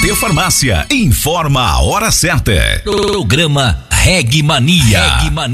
AT Farmácia informa a hora certa. Programa Reg Mania.